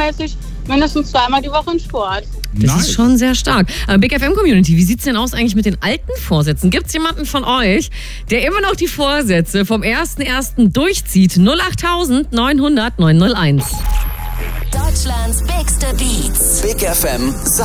regelmäßig mindestens 2-mal die Woche in Sport. Das ist schon sehr stark. Big FM Community, wie sieht's denn aus eigentlich mit den alten Vorsätzen? Gibt's jemanden von euch, der immer noch die Vorsätze vom 1.1. durchzieht? 08000 900 901. Deutschlands bigste Beats. Big FM